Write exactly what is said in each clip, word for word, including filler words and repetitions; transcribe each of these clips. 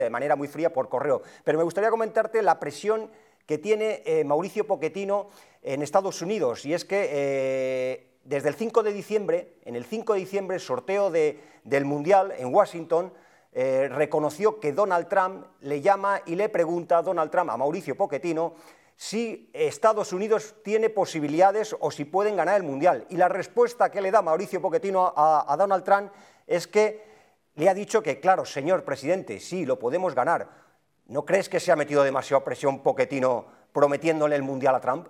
de manera muy fría por correo. Pero me gustaría comentarte la presión que tiene eh, Mauricio Pochettino en Estados Unidos, y es que eh, desde el cinco de diciembre, en el cinco de diciembre, sorteo de, del Mundial en Washington, eh, reconoció que Donald Trump le llama y le pregunta a Donald Trump, a Mauricio Pochettino, si Estados Unidos tiene posibilidades o si pueden ganar el Mundial. Y la respuesta que le da Mauricio Pochettino a, a Donald Trump es que le ha dicho que, claro, señor presidente, sí, lo podemos ganar. ¿No crees que se ha metido demasiada presión Pochettino prometiéndole el Mundial a Trump?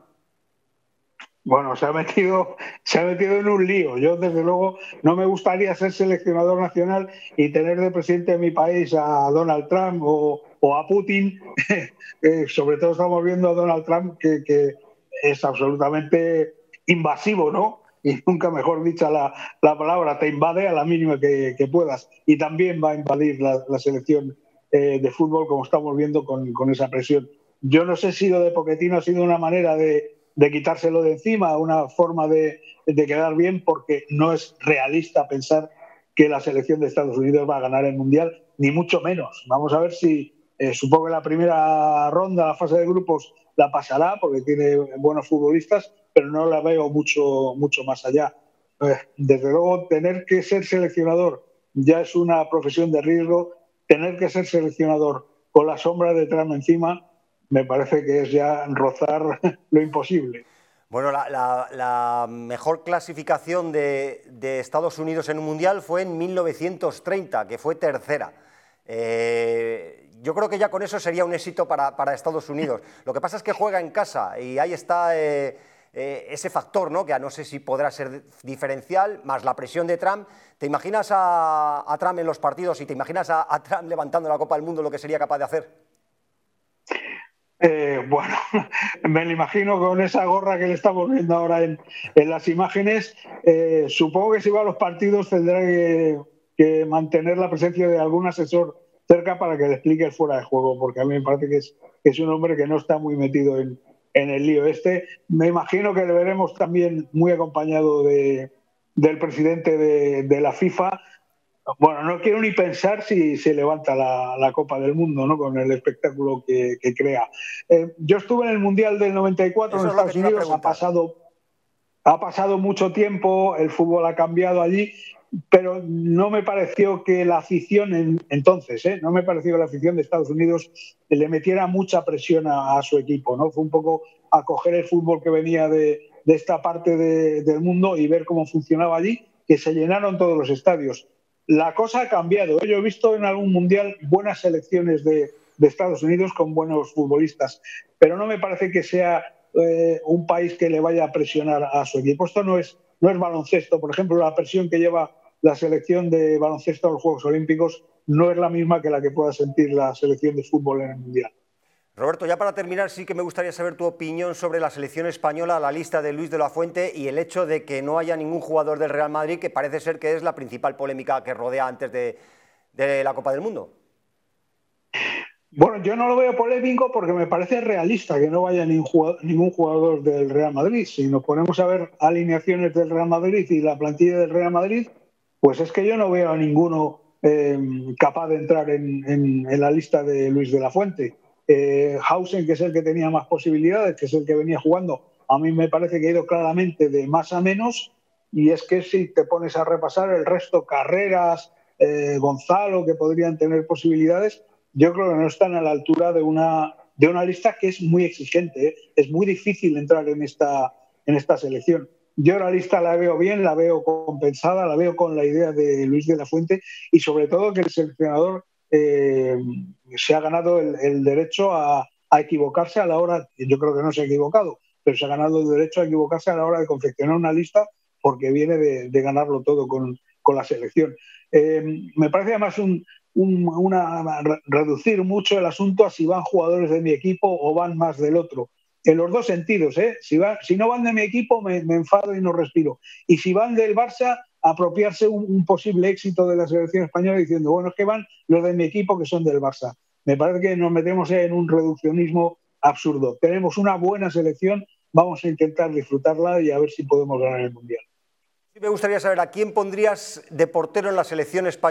Bueno, se ha metido, se ha metido en un lío. Yo, desde luego, no me gustaría ser seleccionador nacional y tener de presidente de mi país a Donald Trump o, o a Putin. eh, sobre todo estamos viendo a Donald Trump, que, que es absolutamente invasivo, ¿no? Y nunca mejor dicha la, la palabra, te invade a la mínima que, que puedas. Y también va a invadir la, la selección eh, de fútbol, como estamos viendo con, con esa presión. Yo no sé si lo de Pochettino ha sido una manera de de quitárselo de encima, una forma de, de quedar bien, porque no es realista pensar que la selección de Estados Unidos va a ganar el Mundial, ni mucho menos. Vamos a ver si, eh, supongo que la primera ronda, la fase de grupos, la pasará, porque tiene buenos futbolistas, pero no la veo mucho, mucho más allá. Eh, desde luego, tener que ser seleccionador ya es una profesión de riesgo, tener que ser seleccionador con la sombra de Trump encima, me parece que es ya rozar lo imposible. Bueno, la, la, la mejor clasificación de, de Estados Unidos en un Mundial fue en mil novecientos treinta, que fue tercera. Eh, yo creo que ya con eso sería un éxito para, para Estados Unidos. Lo que pasa es que juega en casa y ahí está eh, eh, ese factor, ¿no? Que no sé si podrá ser diferencial, más la presión de Trump. ¿Te imaginas a, a Trump en los partidos y te imaginas a, a Trump levantando la Copa del Mundo, lo que sería capaz de hacer? Eh, bueno, me lo imagino con esa gorra que le estamos viendo ahora en, en las imágenes. Eh, supongo que si va a los partidos tendrá que, que mantener la presencia de algún asesor cerca para que le explique el fuera de juego, porque a mí me parece que es, que es un hombre que no está muy metido en, en el lío este. Me imagino que le veremos también muy acompañado de, del presidente de, de la FIFA. Bueno, no quiero ni pensar si se levanta la, la Copa del Mundo, ¿no? Con el espectáculo que, que crea. Eh, yo estuve en el Mundial del noventa y cuatro en Estados Unidos, ha pasado, ha pasado mucho tiempo, el fútbol ha cambiado allí, pero no me pareció que la afición, en, entonces, ¿eh? no me pareció que la afición de Estados Unidos le metiera mucha presión a, a su equipo, ¿no? Fue un poco acoger el fútbol que venía de, de esta parte de, del mundo y ver cómo funcionaba allí, que se llenaron todos los estadios. La cosa ha cambiado. Yo he visto en algún mundial buenas selecciones de, de Estados Unidos con buenos futbolistas, pero no me parece que sea eh, un país que le vaya a presionar a su equipo. Esto no es, no es baloncesto. Por ejemplo, la presión que lleva la selección de baloncesto a los Juegos Olímpicos no es la misma que la que pueda sentir la selección de fútbol en el mundial. Roberto, ya para terminar, sí que me gustaría saber tu opinión sobre la selección española, la lista de Luis de la Fuente y el hecho de que no haya ningún jugador del Real Madrid, que parece ser que es la principal polémica que rodea antes de, de la Copa del Mundo. Bueno, yo no lo veo polémico porque me parece realista que no vaya ningún jugador, ningún jugador del Real Madrid. Si nos ponemos a ver alineaciones del Real Madrid y la plantilla del Real Madrid, pues es que yo no veo a ninguno eh, capaz de entrar en, en, en la lista de Luis de la Fuente. Eh, Hausen, que es el que tenía más posibilidades, que es el que venía jugando, a mí me parece que ha ido claramente de más a menos, y es que si te pones a repasar el resto, Carreras, eh, Gonzalo, que podrían tener posibilidades, yo creo que no están a la altura de una, de una lista que es muy exigente, ¿eh? Es muy difícil entrar en esta, en esta selección. Yo la lista la veo bien, la veo compensada, la veo con la idea de Luis de la Fuente, y sobre todo que el seleccionador Eh, se ha ganado el, el derecho a, a equivocarse a la hora, yo creo que no se ha equivocado, pero se ha ganado el derecho a equivocarse a la hora de confeccionar una lista porque viene de, de ganarlo todo con, con la selección. Eh, me parece además un, un, una, reducir mucho el asunto a si van jugadores de mi equipo o van más del otro. En los dos sentidos, ¿eh? Si, va, si no van de mi equipo me, me enfado y no respiro. Y si van del Barça, apropiarse un, un posible éxito de la selección española diciendo, bueno, es que van los de mi equipo que son del Barça. Me parece que nos metemos en un reduccionismo absurdo. Tenemos una buena selección, vamos a intentar disfrutarla y a ver si podemos ganar el Mundial. Sí, me gustaría saber, ¿a quién pondrías de portero en la selección española?